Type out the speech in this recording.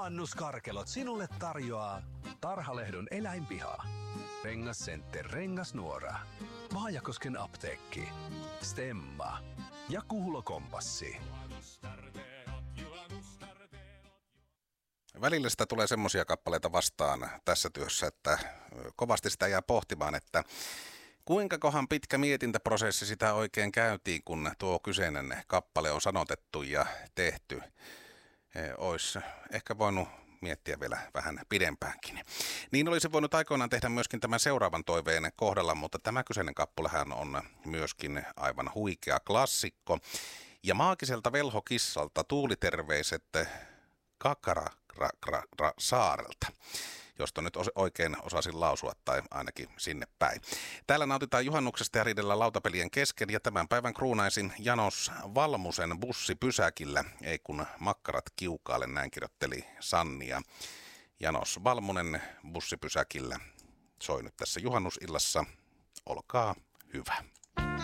Juhannuskarkelot sinulle tarjoaa Tarhalehdon eläinpiha, Rengascenter Rengasnuora, Vaajakosken apteekki, Stemma ja Kuulokompassi. Välillä sitä tulee semmoisia kappaleita vastaan tässä työssä, että kovasti sitä jää pohtimaan, että kuinkakohan pitkä mietintäprosessi sitä oikein käytiin, kun tuo kyseinen kappale on sanotettu ja tehty. Olisi ehkä voinut miettiä vielä vähän pidempäänkin. Niin olisi voinut aikoinaan tehdä myöskin tämän seuraavan toiveen kohdalla, mutta tämä kyseinen kappalehan on myöskin aivan huikea klassikko. Ja maagiselta velhokissalta tuuliterveiset saarelta, josta nyt oikein osasin lausua tai ainakin sinne päin. Täällä nautitaan juhannuksesta ja riidellään lautapelien kesken ja tämän päivän kruunaisin Janos Valmusen bussipysäkillä, ei kun makkarat kiukaale, näin kirjoitteli Sanni. Ja Janos Valmunen bussipysäkillä soi nyt tässä juhannusillassa. Olkaa hyvä.